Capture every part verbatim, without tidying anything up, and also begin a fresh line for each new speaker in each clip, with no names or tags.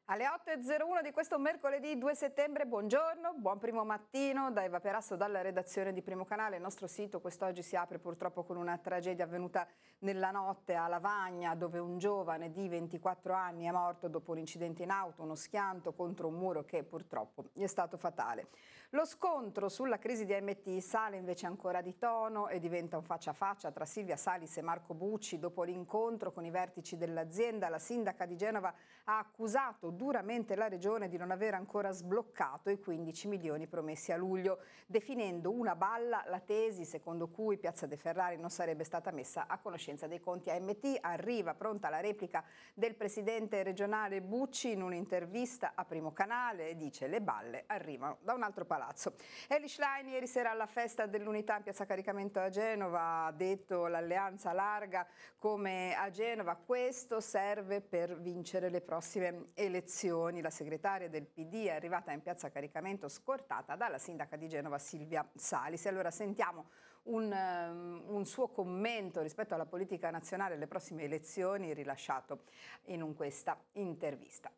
Alle otto e zero uno di questo mercoledì due settembre, buongiorno, buon primo mattino da Eva Perasso dalla redazione di Primo Canale. Il nostro sito quest'oggi si apre purtroppo con una tragedia avvenuta nella notte a Lavagna, dove un giovane di ventiquattro anni è morto dopo un incidente in auto, uno schianto contro un muro che purtroppo gli è stato fatale. Lo scontro sulla crisi di A M T sale invece ancora di tono e diventa un faccia a faccia tra Silvia Salis e Marco Bucci. Dopo l'incontro con i vertici dell'azienda, la sindaca di Genova ha accusato duramente la regione di non aver ancora sbloccato i quindici milioni promessi a luglio, definendo una balla la tesi secondo cui Piazza De Ferrari non sarebbe stata messa a conoscenza dei conti. A M T arriva pronta la replica del presidente regionale Bucci in un'intervista a Primo Canale e dice: le balle arrivano da un altro palazzo. Elly Schlein ieri sera alla festa dell'Unità in Piazza Caricamento a Genova ha detto: l'alleanza larga come a Genova, questo serve per vincere le prossime elezioni. La segretaria del P D è arrivata in Piazza Caricamento scortata dalla sindaca di Genova Silvia Salis. E allora sentiamo un, um, un suo commento rispetto alla politica nazionale e alle prossime elezioni rilasciato in un, questa intervista.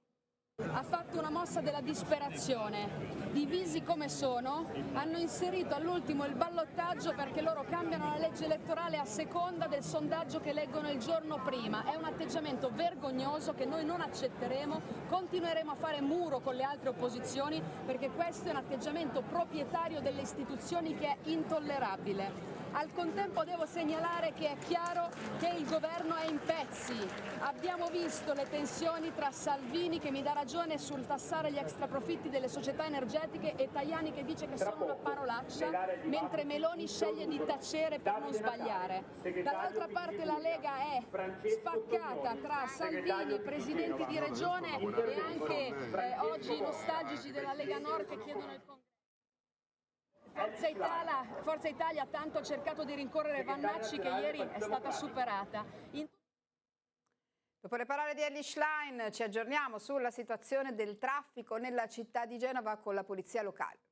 Ha fatto una mossa della disperazione, divisi come sono, hanno inserito all'ultimo il ballottaggio perché loro cambiano la legge elettorale a seconda del sondaggio che leggono il giorno prima. È un atteggiamento vergognoso che noi non accetteremo, continueremo a fare muro con le altre opposizioni perché questo è un atteggiamento proprietario delle istituzioni che è intollerabile. Al contempo devo segnalare che è chiaro che il governo è in pezzi. Abbiamo visto le tensioni tra Salvini, che mi dà ragione sul tassare gli extraprofitti delle società energetiche, e Tajani che dice che sono una parolaccia, mentre Meloni sceglie di tacere per non sbagliare. Dall'altra parte la Lega è spaccata tra Salvini, presidenti di regione e anche eh, oggi i nostalgici della Lega Nord che chiedono il congresso. Forza Italia, Forza Italia tanto ha cercato di rincorrere Vannacci che ieri è stata superata. In...
Dopo le parole di Elly Schlein ci aggiorniamo sulla situazione del traffico nella città di Genova con la polizia locale.